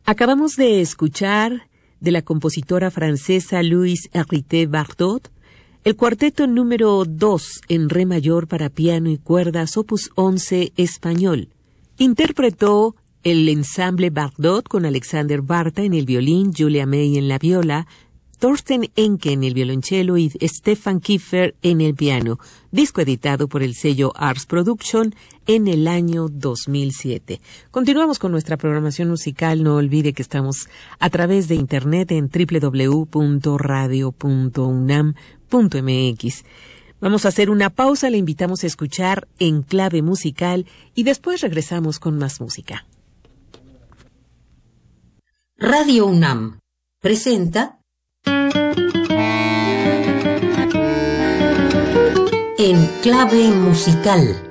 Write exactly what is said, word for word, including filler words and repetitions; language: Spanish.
Acabamos de escuchar de la compositora francesa Louise Hérité-Bardot el cuarteto número dos en re mayor para piano y cuerdas, opus once español. Interpretó el ensamble Bardot con Alexander Barta en el violín, Julia May en la viola, Thorsten Enke en el violonchelo y Stefan Kiefer en el piano, disco editado por el sello Ars Production en el año dos mil siete. Continuamos con nuestra programación musical. No olvide que estamos a través de internet en doble u doble u doble u punto radio punto unam punto m x. Vamos a hacer una pausa, le invitamos a escuchar En Clave Musical y después regresamos con más música. Radio UNAM presenta En Clave Musical.